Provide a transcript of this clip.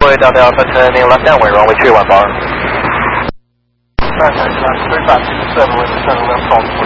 Boy Delta Alpha turning left downwind, runway 31 bar. Contact 3527 with the center left on